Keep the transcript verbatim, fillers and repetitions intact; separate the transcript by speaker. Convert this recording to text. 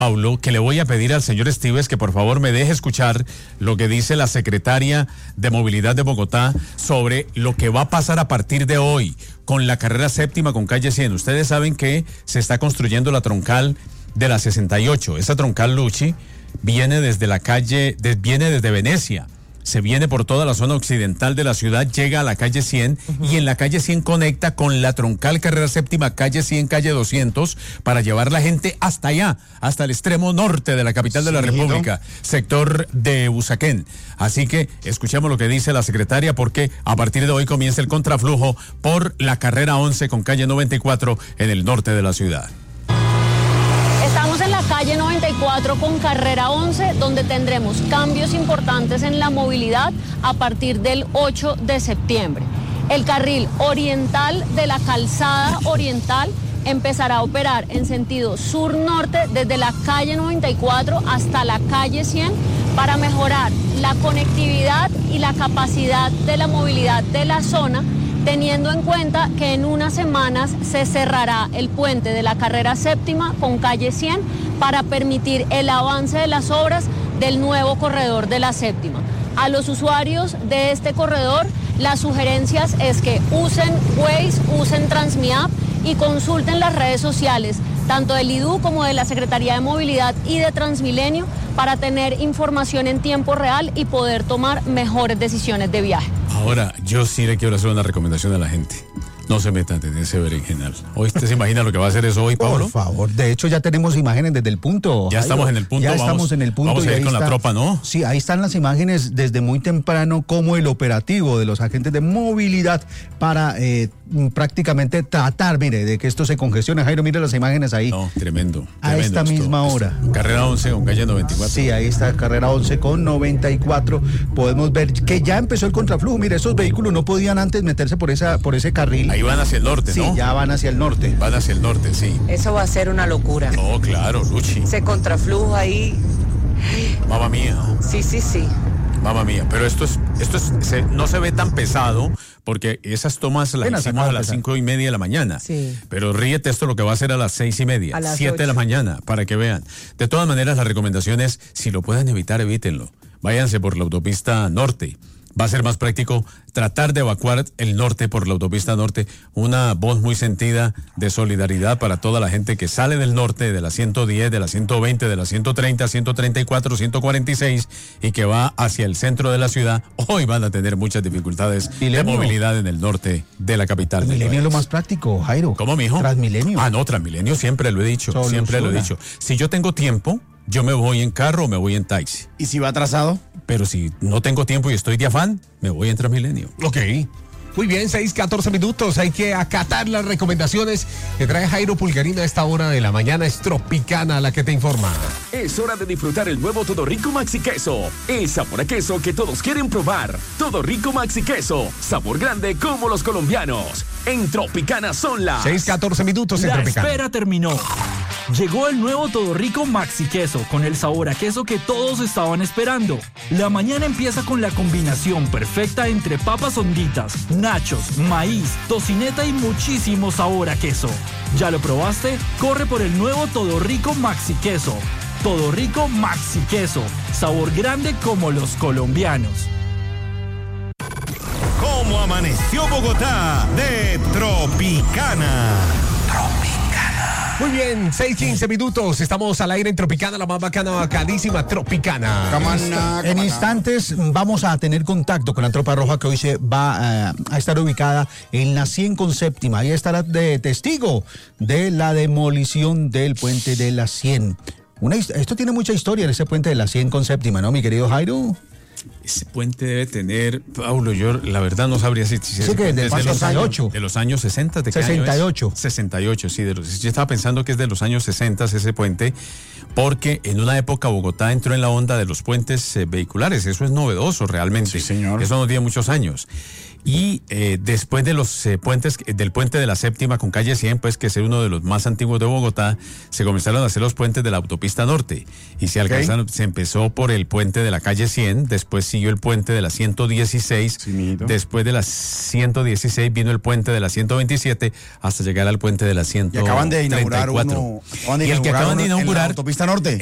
Speaker 1: Paulo, que le voy a pedir al señor Estives que por favor me deje escuchar lo que dice la secretaria de Movilidad de Bogotá sobre lo que va a pasar a partir de hoy con la carrera séptima con calle cien. Ustedes saben que se está construyendo la troncal de la sesenta y ocho. Esa troncal, Luchi, viene desde la calle, de, viene desde Venecia. Se viene por toda la zona occidental de la ciudad, llega a la calle cien uh-huh. y en la calle cien conecta con la troncal carrera séptima, calle cien, calle doscientos, para llevar la gente hasta allá, hasta el extremo norte de la capital sí, de la República, sector de Usaquén. Así que escuchemos lo que dice la secretaria, porque a partir de hoy comienza el contraflujo por la carrera once con calle noventa y cuatro en el norte de la ciudad.
Speaker 2: Estamos en la calle noventa y cuatro con carrera once, donde tendremos cambios importantes en la movilidad a partir del ocho de septiembre. El carril oriental de la calzada oriental empezará a operar en sentido sur-norte desde la calle noventa y cuatro hasta la calle cien para mejorar la conectividad y la capacidad de la movilidad de la zona, teniendo en cuenta que en unas semanas se cerrará el puente de la carrera séptima con calle cien para permitir el avance de las obras del nuevo corredor de la séptima. A los usuarios de este corredor, las sugerencias es que usen Waze, usen Transmiap y consulten las redes sociales, tanto del I D U como de la Secretaría de Movilidad y de Transmilenio, para tener información en tiempo real y poder tomar mejores decisiones de viaje.
Speaker 1: Ahora, yo sí le quiero hacer una recomendación a la gente. No se metan en ese berenjenal. ¿Hoy usted se imagina lo que va a hacer eso hoy, Pablo?
Speaker 3: Por favor, de hecho ya tenemos imágenes desde el punto.
Speaker 1: Ya Jairo. estamos en el punto.
Speaker 3: Ya
Speaker 1: vamos,
Speaker 3: estamos en el punto.
Speaker 1: Vamos a ir con está, la tropa, ¿no?
Speaker 3: Sí, ahí están las imágenes desde muy temprano, como el operativo de los agentes de movilidad para eh, prácticamente tratar, mire, de que esto se congestione. Jairo, mire las imágenes ahí.
Speaker 1: No, tremendo.
Speaker 3: A
Speaker 1: tremendo
Speaker 3: esta
Speaker 1: esto,
Speaker 3: misma
Speaker 1: esto.
Speaker 3: hora.
Speaker 1: Carrera once con calle noventa y cuatro.
Speaker 3: Sí, ahí está, carrera once con noventa y cuatro. Podemos ver que ya empezó el contraflujo. Mire, esos vehículos no podían antes meterse por esa por ese carril.
Speaker 1: Ahí van hacia el norte, ¿no?
Speaker 3: Sí, ya van hacia el norte.
Speaker 1: Van hacia el norte, sí.
Speaker 4: Eso va a ser una locura.
Speaker 1: Oh, claro, Luchi.
Speaker 4: Ese contraflujo ahí.
Speaker 1: Mamma mía.
Speaker 4: Sí, sí, sí.
Speaker 1: Mamma mía, pero esto es, esto es, se, no se ve tan pesado, porque esas tomas las
Speaker 3: Apenas
Speaker 1: hicimos a las cinco y media de la mañana.
Speaker 4: Sí.
Speaker 1: Pero ríete, esto lo que va a hacer a las seis y media,
Speaker 4: a las
Speaker 1: siete
Speaker 4: ocho
Speaker 1: de la mañana, para que vean. De todas maneras, la recomendación es, si lo pueden evitar, evítenlo. Váyanse por la autopista norte. Va a ser más práctico tratar de evacuar el norte por la autopista norte. Una voz muy sentida de solidaridad para toda la gente que sale del norte, de la ciento diez, de la ciento veinte, de la ciento treinta, ciento treinta y cuatro, ciento cuarenta y seis y que va hacia el centro de la ciudad. Hoy van a tener muchas dificultades Milenio. de movilidad en el norte de la capital.
Speaker 3: Transmilenio es lo más práctico, Jairo.
Speaker 1: ¿Cómo, mijo?
Speaker 3: Transmilenio.
Speaker 1: Ah, no, Transmilenio siempre lo he dicho, Solo siempre lo he dicho. Si yo tengo tiempo, yo me voy en carro o me voy en taxi.
Speaker 5: ¿Y si va atrasado?
Speaker 1: Pero si no tengo tiempo y estoy de afán, me voy en Transmilenio.
Speaker 6: Ok. Muy bien, seis, catorce minutos. Hay que acatar las recomendaciones que trae Jairo Pulgarina a esta hora de la mañana. Es Tropicana la que te informa.
Speaker 7: Es hora de disfrutar el nuevo Todo Rico Maxi Queso. El sabor a queso que todos quieren probar. Todo Rico Maxi Queso. Sabor grande como los colombianos. En Tropicana son las
Speaker 6: seis, catorce minutos en
Speaker 8: La
Speaker 6: Tropicana.
Speaker 8: espera terminó. Llegó el nuevo Todo Rico Maxi Queso con el sabor a queso que todos estaban esperando. La mañana empieza con la combinación perfecta entre papas honditas, nachos, maíz, tocineta y muchísimo sabor a queso. ¿Ya lo probaste? Corre por el nuevo Todo Rico Maxi Queso. Todo Rico Maxi Queso. Sabor grande como los colombianos.
Speaker 9: ¿Cómo amaneció Bogotá? De Tropicana. Tropicana.
Speaker 6: Muy bien, seis, quince minutos. Estamos al aire en Tropicana, la más bacana, bacanísima Tropicana.
Speaker 3: Camana, en instantes vamos a tener contacto con la Tropa Roja, que hoy se va uh, a estar ubicada en la cien con séptima. Ahí estará de testigo de la demolición del puente de la cien. Una, esto tiene mucha historia en ese puente de la cien con séptima, ¿no, mi querido Jairo?
Speaker 1: Ese puente debe tener, Paulo, yo la verdad no sabría si... si
Speaker 3: sí, que es de,
Speaker 1: los,
Speaker 3: sesenta y ocho.
Speaker 1: De los años sesenta, ¿de qué
Speaker 3: sesenta y ocho.
Speaker 1: año es? sesenta y ocho, sí. De los, yo estaba pensando que es de los años sesenta ese puente, porque en una época Bogotá entró en la onda de los puentes eh, vehiculares. Eso es novedoso realmente.
Speaker 5: Sí, señor.
Speaker 1: Eso no tiene muchos años. Y eh, después de los eh, puentes, del puente de la séptima con calle cien, pues que es uno de los más antiguos de Bogotá, se comenzaron a hacer los puentes de la autopista norte. Y se alcanzaron, se empezó por el puente de la calle cien, después siguió el puente de la ciento dieciséis,
Speaker 5: Sí,
Speaker 1: después de la ciento dieciséis vino el puente de la ciento veintisiete, hasta llegar al puente de la ciento
Speaker 5: Y
Speaker 1: treinta y cuatro.
Speaker 5: acaban de inaugurar uno, acaban de
Speaker 1: Y el que
Speaker 5: inaugurar
Speaker 1: acaban de
Speaker 5: uno en la
Speaker 1: inaugurar
Speaker 5: autopista norte.